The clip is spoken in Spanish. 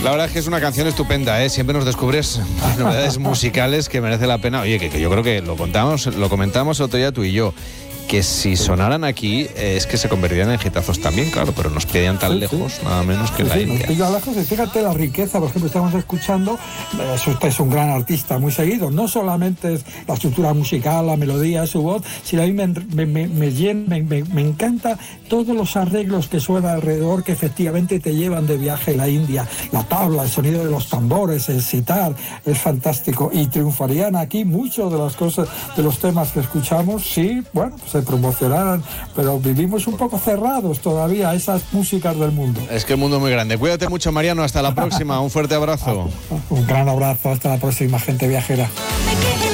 La verdad es que es una canción estupenda, ¿eh? Siempre nos descubres novedades musicales que merece la pena. Oye, que yo creo que lo comentamos otro día tú y yo, que si sonaran aquí es que se convertirían en hitazos también, claro, pero nos pedían tan lejos, nada menos que la India. Nos lejos, y fíjate la riqueza, por ejemplo, estamos escuchando, usted es un gran artista muy seguido, no solamente es la estructura musical, la melodía, su voz, sino a mí me encanta todos los arreglos que suenan alrededor, que efectivamente te llevan de viaje a la India, la tabla, el sonido de los tambores, el sitar, es fantástico, y triunfarían aquí muchos de las cosas, de los temas que escuchamos, sí, bueno, se promocionaran, pero vivimos un poco cerrados todavía a esas músicas del mundo. Es que el mundo es muy grande. Cuídate mucho, Mariano, hasta la próxima, un fuerte abrazo. Un gran abrazo, hasta la próxima, gente viajera.